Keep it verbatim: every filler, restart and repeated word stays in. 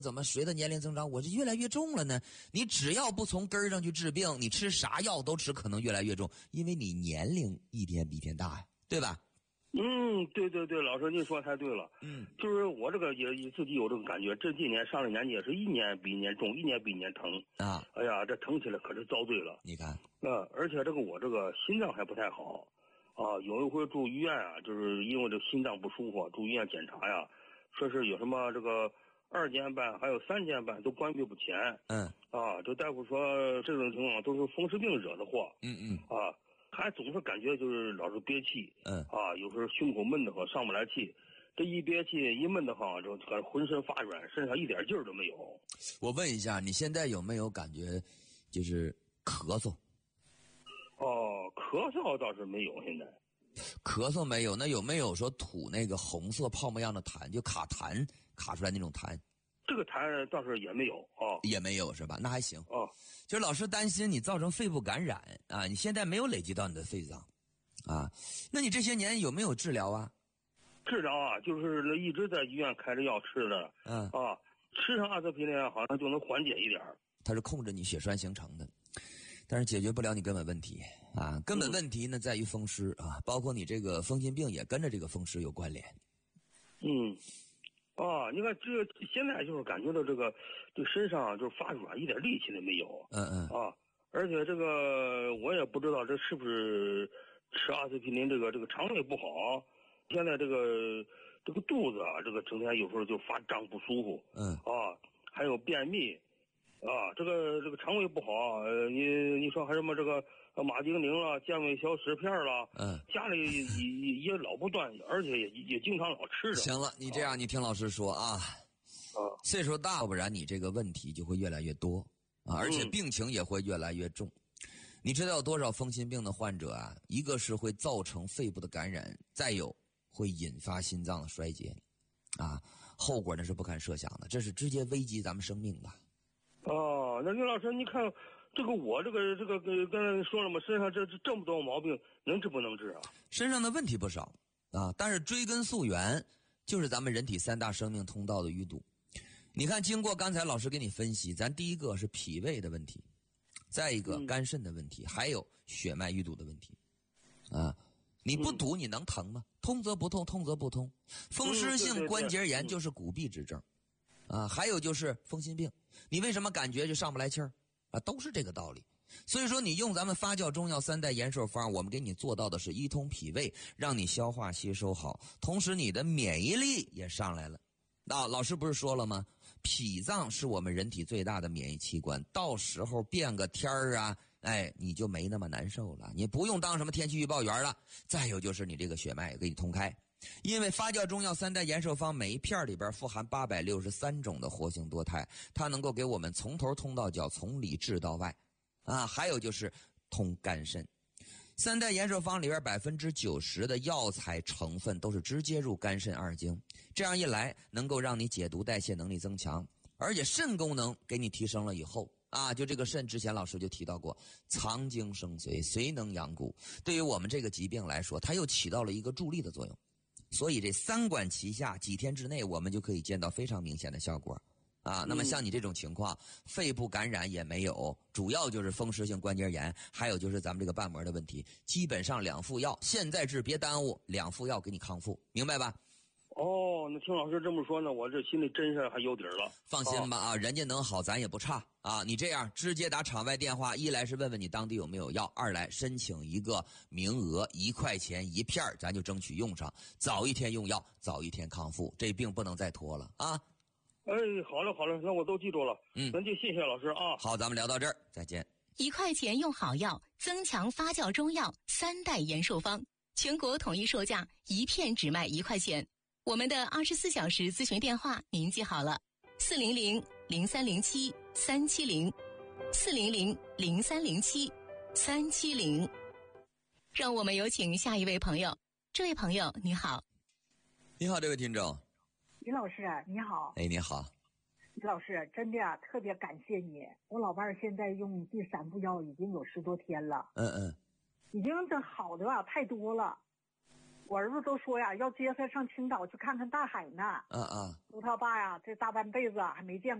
怎么随着年龄增长我是越来越重了呢？你只要不从根儿上去治病，你吃啥药都只可能越来越重，因为你年龄一天比一天大呀，对吧？ 嗯，对对对，老师您说太对了。嗯，就是我这个也自己有这个感觉，这今年上了年纪也是一年比一年重，一年比一年疼啊！哎呀，这疼起来可是遭罪了。 你看， 呃，而且这个我这个心脏还不太好啊，有一回住医院啊，就是因为这心脏不舒服，住医院检查呀，说是有什么这个二尖瓣还有三尖瓣都关闭不全。 嗯， 啊，这大夫说这种情况都是风湿病惹的祸。 嗯嗯， 啊。还总是感觉就是老是憋气， 嗯啊，有时候胸口闷得慌，上不来气，这一憋气一闷得慌，就感觉浑身发软，身上一点劲儿都没有。 我问一下，你现在有没有感觉就是咳嗽？ 哦，咳嗽倒是没有，现在咳嗽没有，那有没有说吐那个红色泡沫样的痰，就卡痰卡出来那种痰？ 这个痰倒是也没有啊， 也没有是吧？那还行啊。 就是老师担心你造成肺部感染啊，你现在没有累积到你的肺脏，啊，那你这些年有没有治疗啊？ 治疗啊，就是一直在医院开着药吃的， 嗯啊，吃上阿司匹林好像就能缓解一点。 它是控制你血栓形成的，但是解决不了你根本问题啊。根本问题呢在于风湿啊，包括你这个风湿病也跟着这个风湿有关联。 嗯。啊，你看这现在就是感觉到这个，这身上就是发软，一点力气都没有。 嗯嗯。 啊，而且这个我也不知道这是不是吃阿司匹林这个这个肠胃不好，现在这个这个肚子啊，这个整天有时候就发胀不舒服。 嗯。 啊，还有便秘，啊，这个这个肠胃不好，呃，你你说还什么这个马丁宁了、健胃消食片了， 嗯， 家里也也老不断，而且也也经常老吃着。 行了，你这样，你听老师说啊，啊，岁数大，不然你这个问题就会越来越多啊，而且病情也会越来越重。嗯、你知道有多少风湿病的患者啊？一个是会造成肺部的感染，再有会引发心脏的衰竭，啊，后果那是不堪设想的，这是直接危及咱们生命的。 哦，那刘老师，你看这个我这个这个刚才说了嘛，身上这这么多毛病，能治不能治啊？ 身上的问题不少啊，但是追根溯源，就是咱们人体三大生命通道的淤堵。你看，经过刚才老师给你分析，咱第一个是脾胃的问题，再一个肝肾的问题，嗯、还有血脉淤堵的问题，啊，你不堵你能疼吗？通则不痛，痛则不通。风湿性关节炎就是骨痹之症。啊，还有就是风心病，你为什么感觉就上不来气儿啊？都是这个道理。所以说，你用咱们发酵中药三代延寿方，我们给你做到的是一通脾胃，让你消化吸收好，同时你的免疫力也上来了。啊，老师不是说了吗？脾脏是我们人体最大的免疫器官，到时候变个天儿啊，哎，你就没那么难受了，你不用当什么天气预报员了。再有就是你这个血脉也给你通开。因为发酵中药三代延寿方每一片里边富含八百六十三种的活性多肽，它能够给我们从头通到脚，从里治到外，啊，还有就是通肝肾。三代延寿方里边百分之九十的药材成分都是直接入肝肾二经，这样一来能够让你解毒代谢能力增强，而且肾功能给你提升了以后。啊，就这个肾，之前老师就提到过，藏精生髓，髓能养骨。对于我们这个疾病来说，它又起到了一个助力的作用。所以这三管齐下，几天之内我们就可以见到非常明显的效果啊。那么像你这种情况，肺部感染也没有，主要就是风湿性关节炎，还有就是咱们这个瓣膜的问题，基本上两副药，现在治别耽误，两副药给你康复，明白吧？ 哦，那听老师这么说呢，我这心里真是还有底儿了。 放心吧啊，人家能好咱也不差啊。你这样直接打场外电话，一来是问问你当地有没有药，二来申请一个名额，一块钱一片，咱就争取用上，早一天用药早一天康复，这病不能再拖了啊。 哎，好嘞好嘞，那我都记住了。嗯，那就谢谢老师啊。 好，咱们聊到这儿，再见。 一块钱用好药，增强发酵中药三代延寿方，全国统一售价，一片只卖一块钱。我们的二十四小时咨询电话您记好了，四零零零三零七三七零，四零零零三零七三七零。让我们有请下一位朋友。这位朋友你好。 你好，这位听众。 李老师你好。 哎，你好。 李老师，真的啊，特别感谢你。我老伴儿现在用第三副药已经有十多天了。 嗯嗯。 已经这好的吧太多了。 我儿子都说呀，要接他上青岛去看看大海呢。 嗯嗯。 说他爸呀，这大半辈子还没见过。